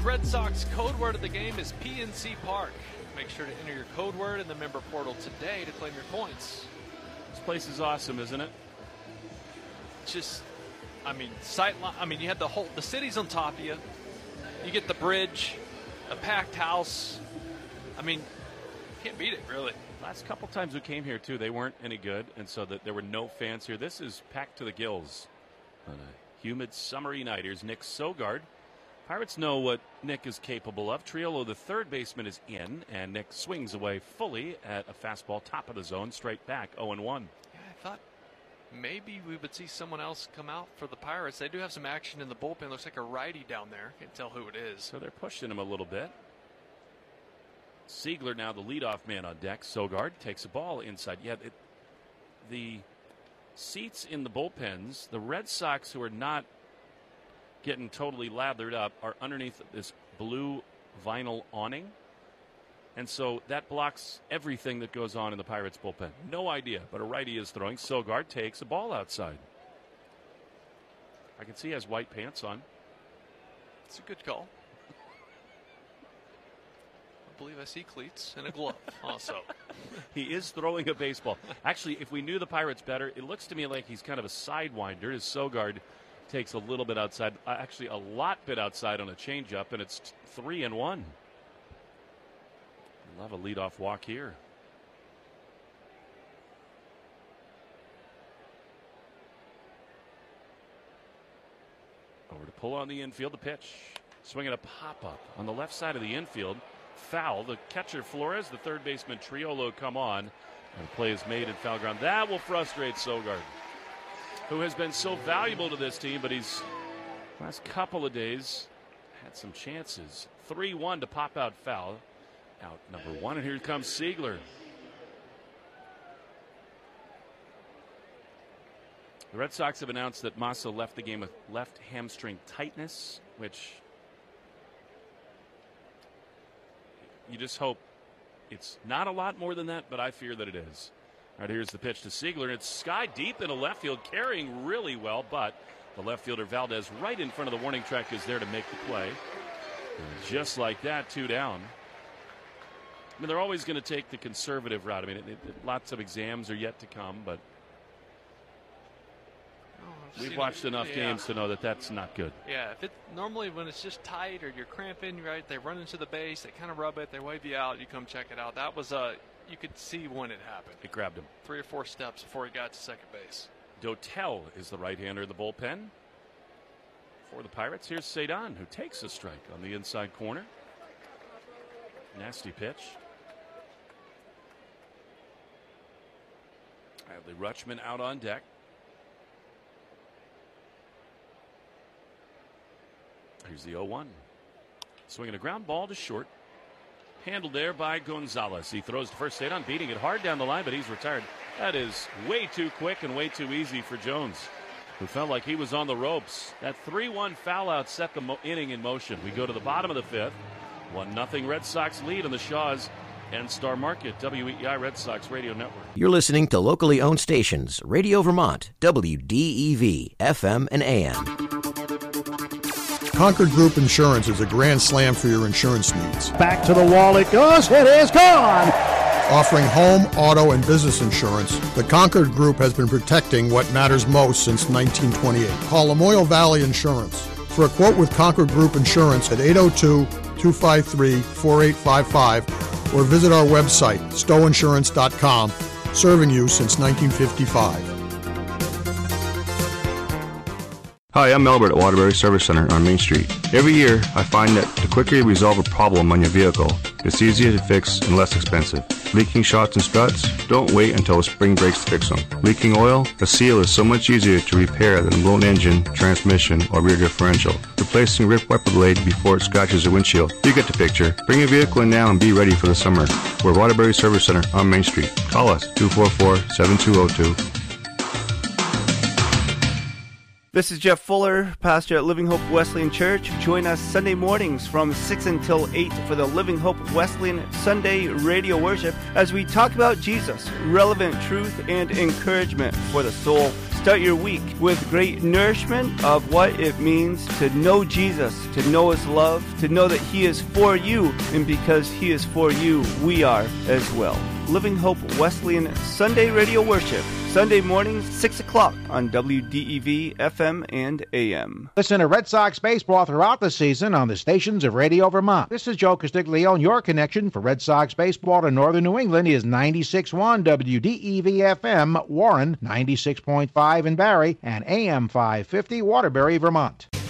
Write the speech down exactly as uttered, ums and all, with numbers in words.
Red Sox code word of the game is P N C Park. Make sure to enter your code word in the member portal today to claim your points. This place is awesome, isn't it? Just, I mean, sight line, I mean, you have the whole, the city's on top of you. You get the bridge, a packed house. I mean, can't beat it, really. Last couple times we came here, too, they weren't any good, and so that there were no fans here. This is packed to the gills on a humid summery night. Here's Nick Sogard. Pirates know what Nick is capable of. Triolo, the third baseman, is in, and Nick swings away fully at a fastball top of the zone, straight back, oh and one. Yeah, I thought maybe we would see someone else come out for the Pirates. They do have some action in the bullpen. Looks like a righty down there. Can't tell who it is. So they're pushing him a little bit. Siegler now the leadoff man on deck. Sogard takes a ball inside. Yeah, it, the seats in the bullpens, the Red Sox, who are not getting totally lathered up, are underneath this blue vinyl awning. And so that blocks everything that goes on in the Pirates bullpen. No idea, but a righty is throwing. Sogard takes a ball outside. I can see he has white pants on. It's a good call. I believe I see cleats and a glove also. He is throwing a baseball. Actually, if we knew the Pirates better, it looks to me like he's kind of a sidewinder as Sogard takes a little bit outside, uh, actually a lot bit outside on a changeup, and it's t- three and one. Love a leadoff walk here. Over to pull on the infield, the pitch. Swinging a pop-up on the left side of the infield. Foul. The catcher Flores, the third baseman Triolo come on. And the play is made in foul ground. That will frustrate Sogard, who has been so valuable to this team, but he's last couple of days had some chances. three one to pop out foul. Out number one, and here comes Siegler. The Red Sox have announced that Massa left the game with left hamstring tightness, which you just hope it's not a lot more than that, but I fear that it is. All right, here's the pitch to Siegler, and it's sky deep into left field, carrying really well, but the left fielder Valdez right in front of the warning track is there to make the play. And just like that, two down. I mean, they're always going to take the conservative route. I mean, it, it, lots of exams are yet to come, but oh, we've watched it, enough yeah. games to know that that's not good. Yeah, if it normally when it's just tight or you're cramping, right? They run into the base, they kind of rub it, they wave you out, you come check it out. That was a uh, you could see when it happened. It grabbed him three or four steps before he got to second base. Dotel is the right-hander in the bullpen for the Pirates. Here's Cedon, who takes a strike on the inside corner. Nasty pitch. Adley Rutschman out on deck. Here's the oh one. Swinging a ground ball to short. Handled there by Gonzalez. He throws to first. Cedon beating it hard down the line, but he's retired. That is way too quick and way too easy for Jones, who felt like he was on the ropes. That three one foul out set the mo- inning in motion. We go to the bottom of the fifth. one nothing Red Sox lead on the Shaws and Star Market, W E I Red Sox Radio Network. You're listening to locally owned stations, Radio Vermont, W D E V, F M and A M. Concord Group Insurance is a grand slam for your insurance needs. Back to the wall it goes. It is gone. Offering home, auto, and business insurance, the Concord Group has been protecting what matters most since nineteen twenty-eight. Call Lamoille Valley Insurance for a quote with Concord Group Insurance at eight oh two, two five three, four eight five five or visit our website, stowe insurance dot com, serving you since nineteen fifty-five. Hi, I'm Albert at Waterbury Service Center on Main Street. Every year, I find that the quicker you resolve a problem on your vehicle, it's easier to fix and less expensive. Leaking shocks and struts? Don't wait until the spring breaks to fix them. Leaking oil? A seal is so much easier to repair than a blown engine, transmission, or rear differential. Replacing ripped wiper blade before it scratches your windshield. You get the picture. Bring your vehicle in now and be ready for the summer. We're Waterbury Service Center on Main Street. Call us, two four four, seven two zero two. This is Jeff Fuller, pastor at Living Hope Wesleyan Church. Join us Sunday mornings from six until eight for the Living Hope Wesleyan Sunday radio worship as we talk about Jesus, relevant truth and encouragement for the soul. start your week with great nourishment of what it means to know Jesus, to know His love, to know that He is for you, and because He is for you, we are as well. Living Hope Wesleyan Sunday Radio Worship, Sunday mornings, six o'clock on W D E V F M and A M. Listen to Red Sox baseball throughout the season on the stations of Radio Vermont. This is Joe Castiglione. Your connection for Red Sox baseball to northern New England is ninety-six point one W D E V F M Warren, ninety-six point five in Barrie, and A M five fifty Waterbury, Vermont.